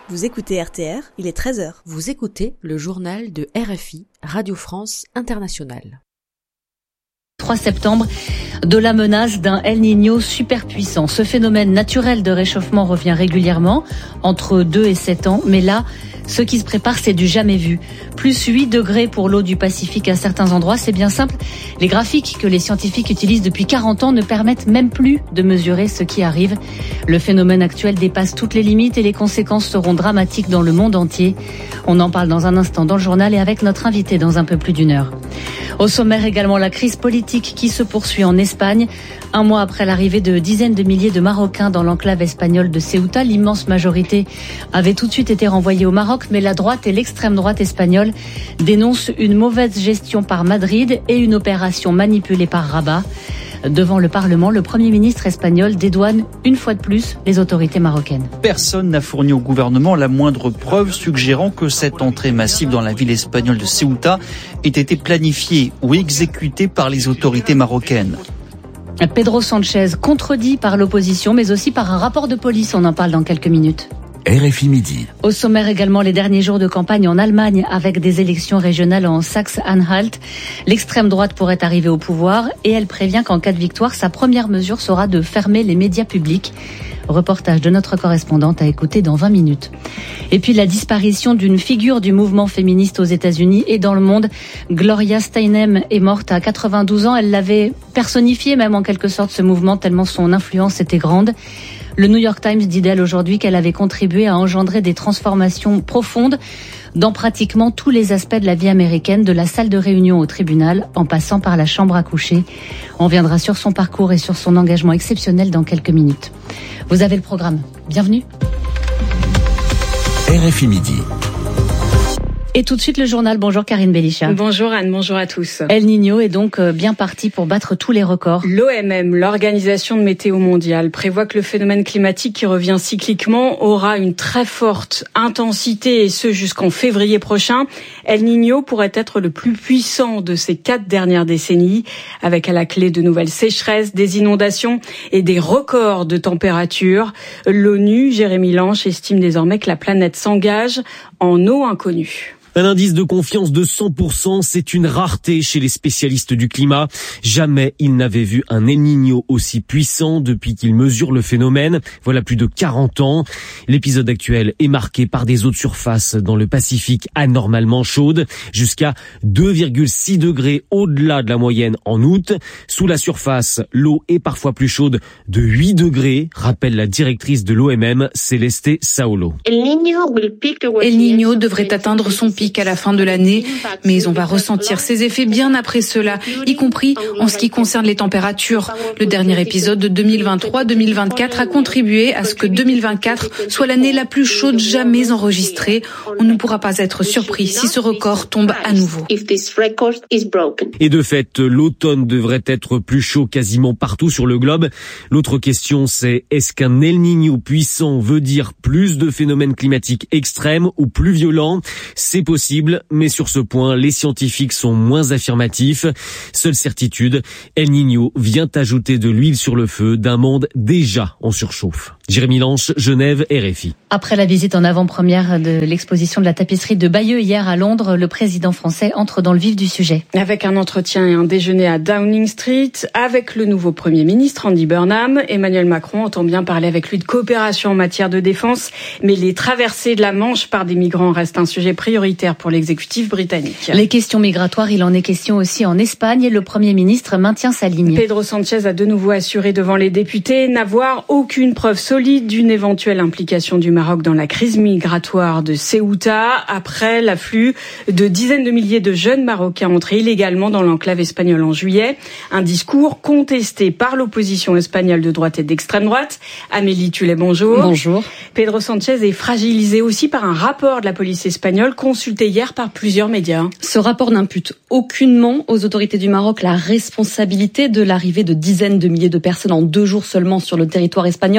Vous écoutez RTR, il est 13h. Vous écoutez le journal de RFI, Radio France Internationale. 3 septembre, de la menace d'un El Niño superpuissant. Ce phénomène naturel de réchauffement revient régulièrement, entre 2 et 7 ans, mais là, ce qui se prépare, c'est du jamais vu. Plus 8 degrés pour l'eau du Pacifique à certains endroits, c'est bien simple. Les graphiques que les scientifiques utilisent depuis 40 ans ne permettent même plus de mesurer ce qui arrive. Le phénomène actuel dépasse toutes les limites et les conséquences seront dramatiques dans le monde entier. On en parle dans un instant dans le journal et avec notre invité dans un peu plus d'1 heure. Au sommaire également la crise politique qui se poursuit en Espagne. 1 mois après l'arrivée de dizaines de milliers de Marocains dans l'enclave espagnole de Ceuta, l'immense majorité avait tout de suite été renvoyée au Maroc, mais la droite et l'extrême droite espagnole dénoncent une mauvaise gestion par Madrid et une opération manipulée par Rabat. Devant le Parlement, le Premier ministre espagnol dédouane une fois de plus les autorités marocaines. Personne n'a fourni au gouvernement la moindre preuve suggérant que cette entrée massive dans la ville espagnole de Ceuta ait été planifiée ou exécutée par les autorités marocaines. Pedro Sánchez, contredit par l'opposition, mais aussi par un rapport de police. On en parle dans quelques minutes. RFI Midi. Au sommaire également les derniers jours de campagne en Allemagne avec des élections régionales en Saxe-Anhalt. L'extrême droite pourrait arriver au pouvoir et elle prévient qu'en cas de victoire, sa première mesure sera de fermer les médias publics. Reportage de notre correspondante à écouter dans 20 minutes. Et puis la disparition d'une figure du mouvement féministe aux États-Unis et dans le monde. Gloria Steinem est morte à 92 ans. Elle l'avait personnifié même en quelque sorte ce mouvement tellement son influence était grande. Le New York Times dit d'elle aujourd'hui qu'elle avait contribué à engendrer des transformations profondes dans pratiquement tous les aspects de la vie américaine, de la salle de réunion au tribunal, en passant par la chambre à coucher. On viendra sur son parcours et sur son engagement exceptionnel dans quelques minutes. Vous avez le programme. Bienvenue. RFI Midi. Et tout de suite le journal. Bonjour Karine Belisha. Bonjour Anne, bonjour à tous. El Niño est donc bien parti pour battre tous les records. L'OMM, l'Organisation de météo mondiale, prévoit que le phénomène climatique qui revient cycliquement aura une très forte intensité et ce jusqu'en février prochain. El Niño pourrait être le plus puissant de ces 4 dernières décennies, avec à la clé de nouvelles sécheresses, des inondations et des records de température. L'ONU, Jérémy Lanche, estime désormais que la planète s'engage en eau inconnue. Un indice de confiance de 100%, c'est une rareté chez les spécialistes du climat. Jamais ils n'avaient vu un El Niño aussi puissant depuis qu'ils mesurent le phénomène. Voilà plus de 40 ans. L'épisode actuel est marqué par des eaux de surface dans le Pacifique anormalement chaudes, jusqu'à 2,6 degrés au-delà de la moyenne en août. Sous la surface, l'eau est parfois plus chaude de 8 degrés, rappelle la directrice de l'OMM, Celeste Saulo. El Niño devrait atteindre son pic à la fin de l'année, mais on va ressentir ses effets bien après cela, y compris en ce qui concerne les températures. Le dernier épisode de 2023-2024 a contribué à ce que 2024 soit l'année la plus chaude jamais enregistrée. On ne pourra pas être surpris si ce record tombe à nouveau. Et de fait, l'automne devrait être plus chaud quasiment partout sur le globe. L'autre question, c'est est-ce qu'un El Niño puissant veut dire plus de phénomènes climatiques extrêmes ou plus violents ? C'est possible, mais sur ce point, les scientifiques sont moins affirmatifs. Seule certitude, El Niño vient ajouter de l'huile sur le feu d'un monde déjà en surchauffe. Jérémy Lanche, Genève, RFI. Après la visite en avant-première de l'exposition de la tapisserie de Bayeux hier à Londres, le président français entre dans le vif du sujet. Avec un entretien et un déjeuner à Downing Street, avec le nouveau Premier ministre Andy Burnham, Emmanuel Macron entend bien parler avec lui de coopération en matière de défense, mais les traversées de la Manche par des migrants restent un sujet prioritaire pour l'exécutif britannique. Les questions migratoires, il en est question aussi en Espagne et le Premier ministre maintient sa ligne. Pedro Sánchez a de nouveau assuré devant les députés n'avoir aucune preuve solide d'une éventuelle implication du Maroc dans la crise migratoire de Ceuta après l'afflux de dizaines de milliers de jeunes Marocains entrés illégalement dans l'enclave espagnole en juillet. Un discours contesté par l'opposition espagnole de droite et d'extrême droite. Amélie Tullet, bonjour. Bonjour. Pedro Sánchez est fragilisé aussi par un rapport de la police espagnole consulté hier par plusieurs médias. Ce rapport n'impute aucunement aux autorités du Maroc la responsabilité de l'arrivée de dizaines de milliers de personnes en 2 jours seulement sur le territoire espagnol.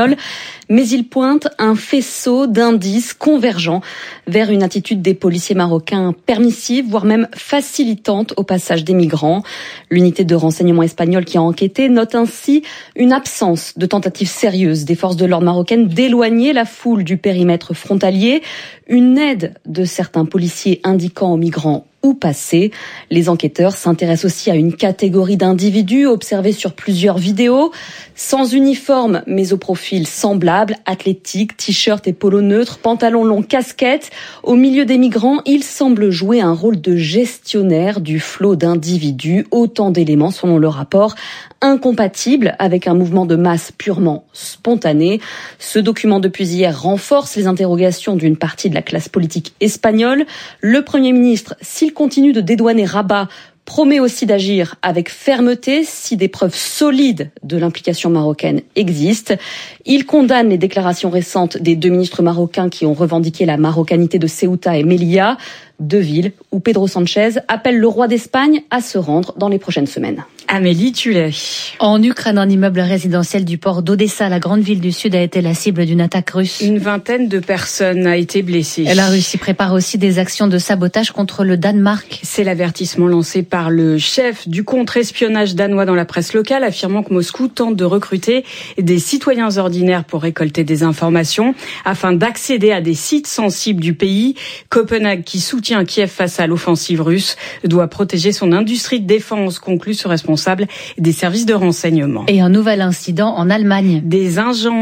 mais il pointe un faisceau d'indices convergents vers une attitude des policiers marocains permissive, voire même facilitante au passage des migrants. L'unité de renseignement espagnole qui a enquêté note ainsi une absence de tentatives sérieuses des forces de l'ordre marocaines d'éloigner la foule du périmètre frontalier, une aide de certains policiers indiquant aux migrants où passer. Les enquêteurs s'intéressent aussi à une catégorie d'individus observés sur plusieurs vidéos, sans uniforme mais au profil semblable, athlétique, t-shirt et polo neutre, pantalon long, casquette. Au milieu des migrants, ils semblent jouer un rôle de gestionnaire du flot d'individus, autant d'éléments selon le rapport incompatibles avec un mouvement de masse purement spontané. Ce document depuis hier renforce les interrogations d'une partie de la classe politique espagnole. Le Premier ministre, s'il continue de dédouaner Rabat, promet aussi d'agir avec fermeté si des preuves solides de l'implication marocaine existent. Il condamne les déclarations récentes des deux ministres marocains qui ont revendiqué la marocanité de Ceuta et Melilla, deux villes où Pedro Sanchez appelle le roi d'Espagne à se rendre dans les prochaines semaines. Amélie Tullet. En Ukraine, un immeuble résidentiel du port d'Odessa, la grande ville du Sud, a été la cible d'une attaque russe. Une vingtaine de personnes a été blessée. La Russie prépare aussi des actions de sabotage contre le Danemark. C'est l'avertissement lancé par le chef du contre-espionnage danois dans la presse locale, affirmant que Moscou tente de recruter des citoyens ordinaires pour récolter des informations afin d'accéder à des sites sensibles du pays. Copenhague, qui soutient Kiev face à l'offensive russe, doit protéger son industrie de défense, conclut ce responsable des services de renseignement. Et un nouvel incident en Allemagne. Des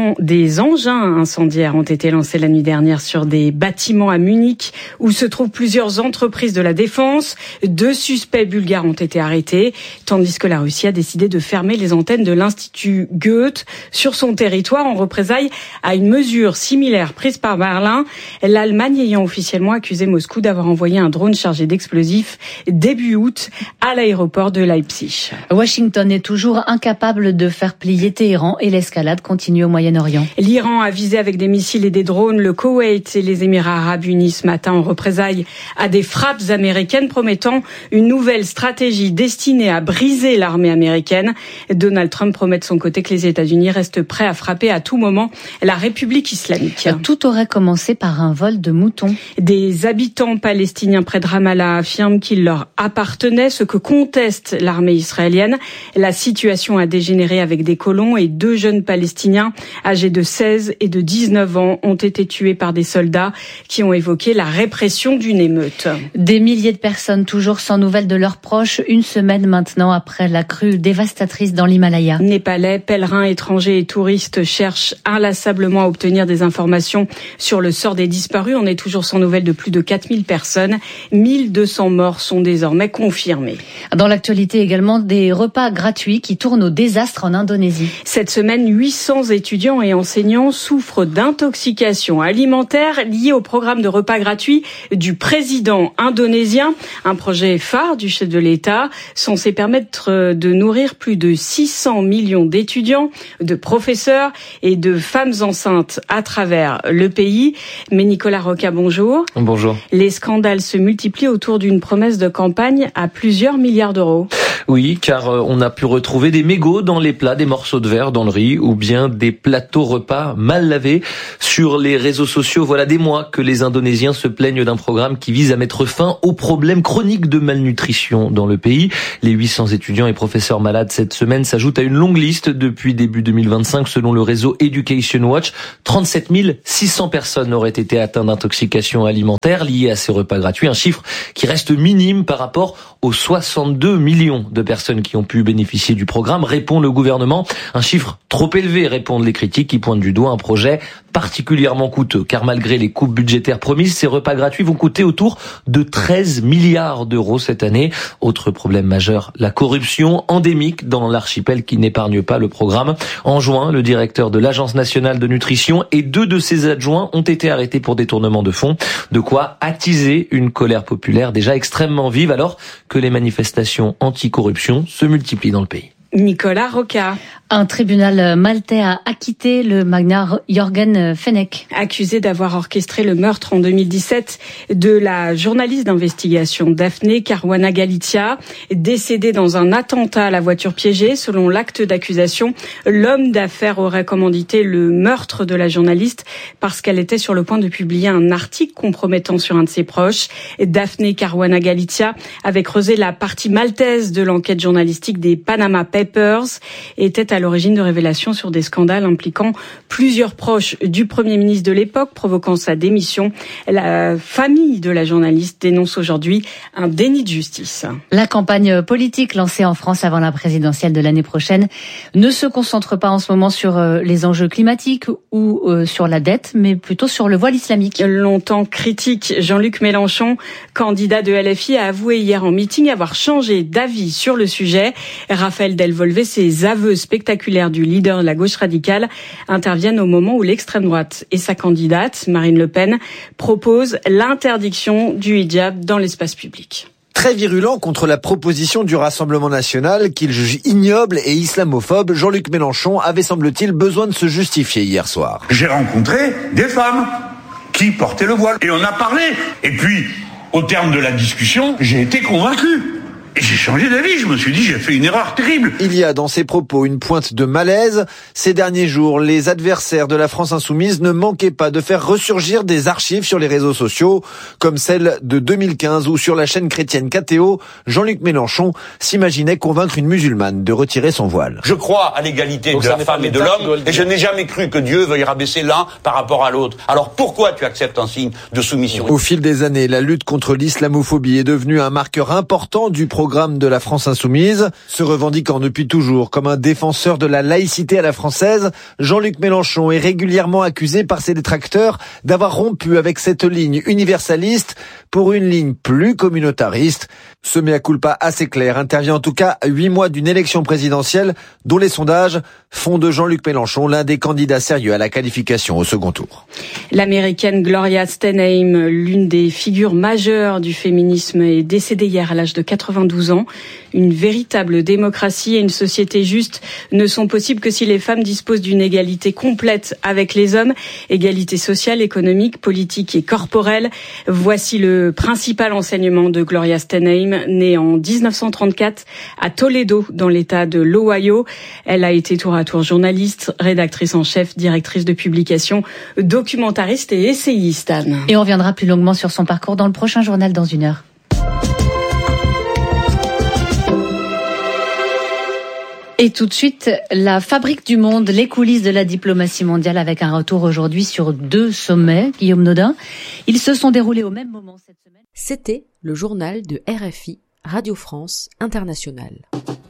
engins incendiaires ont été lancés la nuit dernière sur des bâtiments à Munich où se trouvent plusieurs entreprises de la défense. 2 suspects bulgares ont été arrêtés, tandis que la Russie a décidé de fermer les antennes de l'Institut Goethe sur son territoire en représailles à une mesure similaire prise par Berlin, l'Allemagne ayant officiellement accusé Moscou d'avoir envoyé un drone chargé d'explosifs début août à l'aéroport de Leipzig. Washington est toujours incapable de faire plier Téhéran et l'escalade continue au Moyen-Orient. L'Iran a visé avec des missiles et des drones le Koweït et les Émirats arabes unis ce matin en représailles à des frappes américaines promettant une nouvelle stratégie destinée à briser l'armée américaine. Donald Trump promet de son côté que les États-Unis restent prêts à frapper à tout moment la République islamique. Tout aurait commencé par un vol de moutons. Des habitants palestiniens près de Ramallah affirment qu'il leur appartenait, ce que conteste l'armée israélienne. La situation a dégénéré avec des colons et 2 jeunes Palestiniens âgés de 16 et de 19 ans ont été tués par des soldats qui ont évoqué la répression d'une émeute. Des milliers de personnes toujours sans nouvelles de leurs proches, une semaine maintenant après la crue dévastatrice dans l'Himalaya. Népalais, pèlerins, étrangers et touristes cherchent inlassablement à obtenir des informations sur le sort des disparus. On est toujours sans nouvelles de plus de 4000 personnes. 1200 morts sont désormais confirmés. Dans l'actualité également, des repas gratuits qui tournent au désastre en Indonésie. Cette semaine, 800 étudiants et enseignants souffrent d'intoxication alimentaire liée au programme de repas gratuits du président indonésien. Un projet phare du chef de l'État censé permettre de nourrir plus de 600 millions d'étudiants, de professeurs et de femmes enceintes à travers le pays. Mais Nicolas Roca, bonjour. Bonjour. Les scandales se multiplient autour d'une promesse de campagne à plusieurs milliards d'euros. Oui, car on a pu retrouver des mégots dans les plats, des morceaux de verre dans le riz ou bien des plateaux repas mal lavés. Sur les réseaux sociaux, voilà des mois que les Indonésiens se plaignent d'un programme qui vise à mettre fin aux problèmes chroniques de malnutrition dans le pays. Les 800 étudiants et professeurs malades cette semaine s'ajoutent à une longue liste depuis début 2025 selon le réseau Education Watch. 37 600 personnes auraient été atteintes d'intoxication alimentaire liée à ces repas gratuits, un chiffre qui reste minime par rapport aux 62 millions de personnes qui ont pu bénéficier du programme, répond le gouvernement. Un chiffre trop élevé, répondent les critiques qui pointent du doigt un projet particulièrement coûteux, car malgré les coupes budgétaires promises, ces repas gratuits vont coûter autour de 13 milliards d'euros cette année. Autre problème majeur, la corruption endémique dans l'archipel qui n'épargne pas le programme. En juin, le directeur de l'Agence nationale de nutrition et 2 de ses adjoints ont été arrêtés pour détournement de fonds. De quoi attiser une colère populaire déjà extrêmement vive alors que les manifestations anti-corruption se multiplient dans le pays. Nicolas Roca. Un tribunal maltais a acquitté le magnat Jørgen Fenech. Accusé d'avoir orchestré le meurtre en 2017 de la journaliste d'investigation Daphne Caruana Galizia, décédée dans un attentat à la voiture piégée. Selon l'acte d'accusation, l'homme d'affaires aurait commandité le meurtre de la journaliste parce qu'elle était sur le point de publier un article compromettant sur un de ses proches. Daphne Caruana Galizia avait creusé la partie maltaise de l'enquête journalistique des Panama Papers et était à l'origine de révélations sur des scandales impliquant plusieurs proches du Premier ministre de l'époque, provoquant sa démission. La famille de la journaliste dénonce aujourd'hui un déni de justice. La campagne politique lancée en France avant la présidentielle de l'année prochaine ne se concentre pas en ce moment sur les enjeux climatiques ou sur la dette, mais plutôt sur le voile islamique. Longtemps critique, Jean-Luc Mélenchon, candidat de LFI, a avoué hier en meeting avoir changé d'avis sur le sujet. Raphaël Delvolvé, ses aveux spectaculaires du leader de la gauche radicale interviennent au moment où l'extrême droite et sa candidate, Marine Le Pen, proposent l'interdiction du hijab dans l'espace public. Très virulent contre la proposition du Rassemblement national qu'il juge ignoble et islamophobe, Jean-Luc Mélenchon avait, semble-t-il, besoin de se justifier hier soir. J'ai rencontré des femmes qui portaient le voile et on a parlé. Et puis, au terme de la discussion, j'ai été convaincu. Et j'ai changé d'avis, je me suis dit, j'ai fait une erreur terrible. Il y a dans ses propos une pointe de malaise. Ces derniers jours, les adversaires de la France insoumise ne manquaient pas de faire ressurgir des archives sur les réseaux sociaux, comme celle de 2015 où sur la chaîne chrétienne KTO, Jean-Luc Mélenchon s'imaginait convaincre une musulmane de retirer son voile. Je crois à l'égalité de la femme et de l'homme, et je n'ai jamais cru que Dieu veuille rabaisser l'un par rapport à l'autre. Alors pourquoi tu acceptes un signe de soumission ? Au fil des années, la lutte contre l'islamophobie est devenue un marqueur important du programme de la France insoumise. Se revendiquant depuis toujours comme un défenseur de la laïcité à la française, Jean-Luc Mélenchon est régulièrement accusé par ses détracteurs d'avoir rompu avec cette ligne universaliste pour une ligne plus communautariste. Ce mea culpa assez clair intervient en tout cas à 8 mois d'une élection présidentielle dont les sondages font de Jean-Luc Mélenchon l'un des candidats sérieux à la qualification au second tour. L'américaine Gloria Steinem, l'une des figures majeures du féminisme, est décédée hier à l'âge de 92 ans. Une véritable démocratie et une société juste ne sont possibles que si les femmes disposent d'une égalité complète avec les hommes, égalité sociale, économique, politique et corporelle. Voici le principal enseignement de Gloria Steinem, née en 1934 à Toledo, dans l'État de l'Ohio. Elle a été tour à tour journaliste, rédactrice en chef, directrice de publication, documentariste et essayiste, Anne. Et on reviendra plus longuement sur son parcours dans le prochain journal dans 1 heure. Et tout de suite, la fabrique du monde, les coulisses de la diplomatie mondiale avec un retour aujourd'hui sur 2 sommets. Guillaume Nodin, ils se sont déroulés au même moment cette semaine. C'était le journal de RFI, Radio France Internationale.